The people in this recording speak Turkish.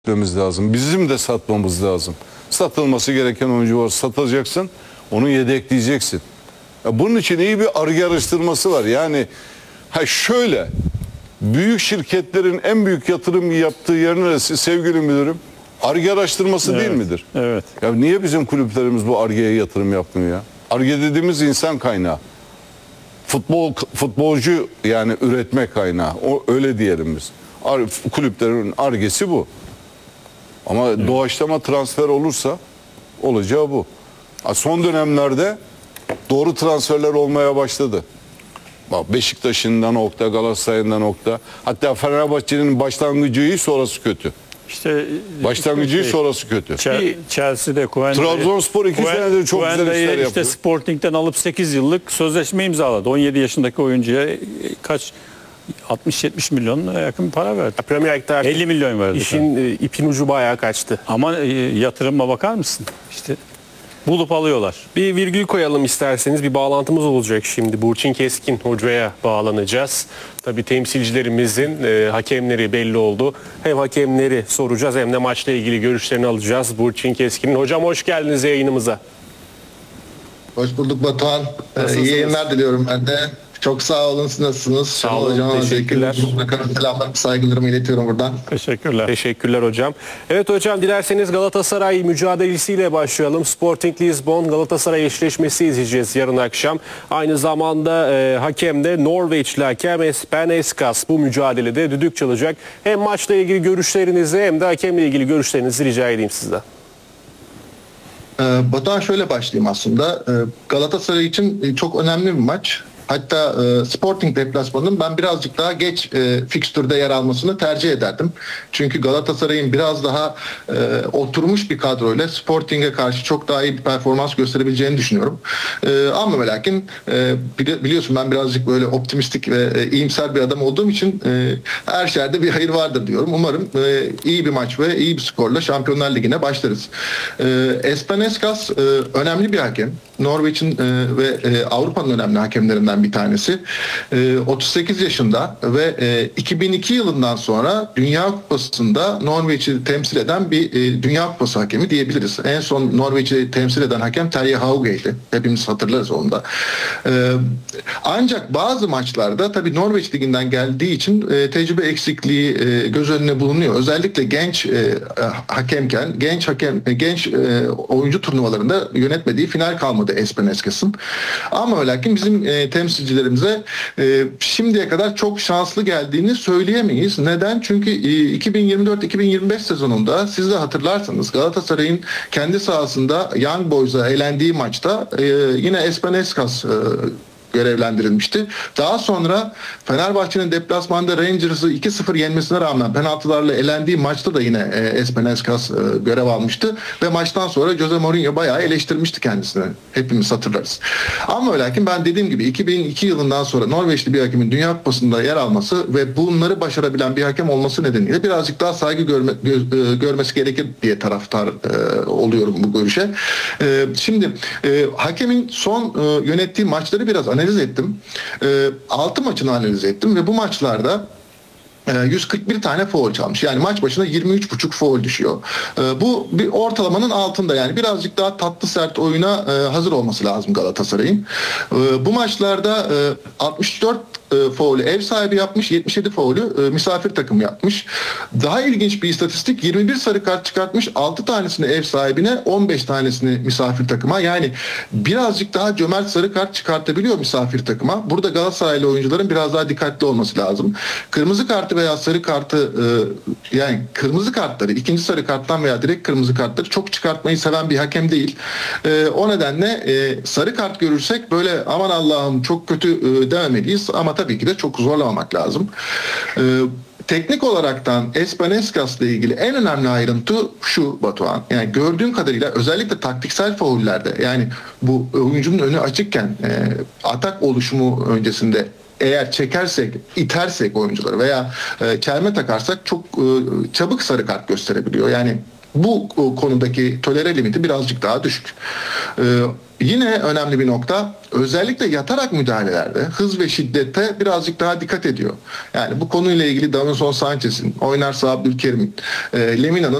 etmemiz lazım. Bizim de satmamız lazım. Satılması gereken oyuncu var. Satacaksın, onu yedekleyeceksin. Bunun için iyi bir arge araştırması var. Yani şöyle, büyük şirketlerin en büyük yatırım yaptığı yer neresi sevgili müdürüm? Arge araştırması değil midir? Evet. Ya niye bizim kulüplerimiz bu argeye yatırım yapmıyor ya? Arge dediğimiz insan kaynağı. Futbolcu yani üretme kaynağı. O öyle diyelim biz. Kulüplerin argesi bu. Ama doğaçlama transfer olursa olacağı bu. Son dönemlerde doğru transferler olmaya başladı. Bak Beşiktaş'ından nokta, Galatasaray'ından nokta. Hatta Fenerbahçe'nin başlangıcı iyi, sonrası kötü. İşte başlangıcı iyi, sonrası kötü. Chelsea'de Trabzonspor 2 senedir çok güzel işler yapıyor. İşte Sporting'den alıp 8 yıllık sözleşme imzaladı. 17 yaşındaki oyuncuya kaç 60-70 milyon yakın para verdi. Premier Lig'de 50 milyon verdi. İşin ipin ucu bayağı kaçtı. Ama yatırıma bakar mısın? İşte bulup alıyorlar. Bir virgül koyalım isterseniz. Bir bağlantımız olacak şimdi. Burçin Keskin hocaya bağlanacağız. Tabii temsilcilerimizin hakemleri belli oldu. Hem hakemleri soracağız hem de maçla ilgili görüşlerini alacağız. Burçin Keskin'in. Hocam hoş geldiniz yayınımıza. Hoş bulduk Batuhan. İyi yayınlar diliyorum ben de. Çok sağ olun. Siz nasılsınız? Sağ olun. Teşekkürler. Selamlarımı, saygılarımı iletiyorum buradan. Teşekkürler. Teşekkürler hocam. Evet hocam, dilerseniz Galatasaray mücadelesiyle başlayalım. Sporting Lisbon Galatasaray eşleşmesi izleyeceğiz yarın akşam. Aynı zamanda hakem de Norveçli hakem Espen Eskas bu mücadelede düdük çalacak. Hem maçla ilgili görüşlerinizi hem de hakemle ilgili görüşlerinizi rica edeyim sizden. Batuhan, şöyle başlayayım aslında. Galatasaray için çok önemli bir maç. Hatta Sporting deplasmanının ben birazcık daha geç fikstürde yer almasını tercih ederdim. Çünkü Galatasaray'ın biraz daha oturmuş bir kadroyla Sporting'e karşı çok daha iyi bir performans gösterebileceğini düşünüyorum. Ama ve lakin biliyorsun ben birazcık böyle optimistik ve iyimser bir adam olduğum için her şerde bir hayır vardır diyorum. Umarım iyi bir maç ve iyi bir skorla Şampiyonlar Ligi'ne başlarız. Espen Eskas önemli bir hakem. Norveç'in ve Avrupa'nın önemli hakemlerinden bir tanesi. 38 yaşında ve 2002 yılından sonra Dünya Kupası'nda Norveç'i temsil eden bir Dünya Kupası hakemi diyebiliriz. En son Norveç'i temsil eden hakem Terje Hauge'ydi. Hepimiz hatırlarız onu da. Ancak bazı maçlarda tabii Norveç Ligi'nden geldiği için tecrübe eksikliği göz önüne bulunuyor. Özellikle genç hakemken, genç oyuncu turnuvalarında yönetmediği final kalmadı Espen Eskas'ın. Ama lakin bizim temsilcilerimize şimdiye kadar çok şanslı geldiğini söyleyemeyiz. Neden? Çünkü 2024-2025 sezonunda siz de hatırlarsanız Galatasaray'ın kendi sahasında Young Boys'a elendiği maçta yine Espen Eskas görevlendirilmişti. Daha sonra Fenerbahçe'nin deplasmanda Rangers'ı 2-0 yenmesine rağmen penaltılarla elendiği maçta da yine Espen Eskas görev almıştı ve maçtan sonra Jose Mourinho bayağı eleştirmişti kendisini. Hepimiz hatırlarız. Ama lakin ben dediğim gibi 2002 yılından sonra Norveçli bir hakemin Dünya Kupası'nda yer alması ve bunları başarabilen bir hakem olması nedeniyle birazcık daha saygı görmesi gerekir diye taraftar oluyorum bu görüşe. Şimdi hakemin son yönettiği maçları biraz analiz ettim. 6 maçını analiz ettim ve bu maçlarda 141 tane faul çalmış. Yani maç başına 23,5 faul düşüyor. Bu bir ortalamanın altında, yani birazcık daha tatlı sert oyuna hazır olması lazım Galatasaray'ın. Bu maçlarda 64 faulü ev sahibi yapmış, 77 faulü misafir takım yapmış. Daha ilginç bir istatistik, 21 sarı kart çıkartmış, 6 tanesini ev sahibine, 15 tanesini misafir takıma. Yani birazcık daha cömert sarı kart çıkartabiliyor misafir takıma. Burada Galatasaraylı oyuncuların biraz daha dikkatli olması lazım. Kırmızı kartı veya sarı kartı, yani kırmızı kartları, ikinci sarı karttan veya direkt kırmızı kartları çok çıkartmayı seven bir hakem değil. O nedenle sarı kart görürsek böyle aman Allah'ım çok kötü dememeliyiz ama tabii ki de çok zorlamamak lazım. Teknik olaraktan Espen Eskas'la ilgili en önemli ayrıntı şu Batuhan. Yani gördüğüm kadarıyla özellikle taktiksel faullerde, yani bu oyuncunun önü açıkken atak oluşumu öncesinde eğer çekersek, itersek oyuncuları veya çelme takarsak çok çabuk sarı kart gösterebiliyor. Yani bu konudaki tolere limiti birazcık daha düşük. Yine önemli bir nokta, özellikle yatarak müdahalelerde hız ve şiddete birazcık daha dikkat ediyor. Yani bu konuyla ilgili Davinson Sanchez'in, oynarsa Abdülkerim'in, Lemina'nın